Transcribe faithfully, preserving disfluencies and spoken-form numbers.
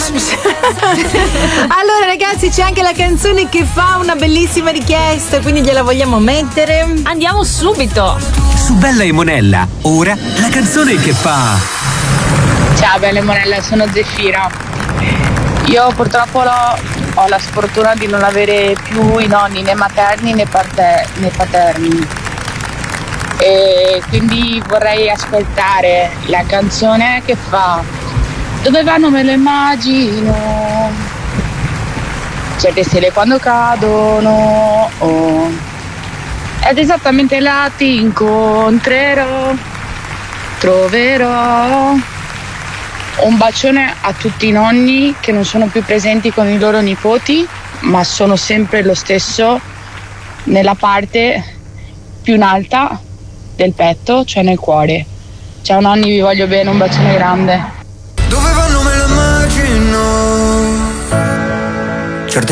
Allora ragazzi, c'è anche la canzone che fa una bellissima richiesta, quindi gliela vogliamo mettere? Andiamo subito. Su Bella e Monella, ora la canzone che fa. Ciao Bella e Monella, sono Zefira. Io purtroppo lo, ho la sfortuna di non avere più i nonni né materni né, parte, né paterni, e quindi vorrei ascoltare la canzone che fa Dove vanno me lo immagino, certe stelle quando cadono, oh. Ed esattamente là ti incontrerò, troverò. Un bacione a tutti i nonni che non sono più presenti con i loro nipoti, ma sono sempre lo stesso nella parte più in alta del petto, cioè nel cuore. Ciao nonni, vi voglio bene, un bacione grande.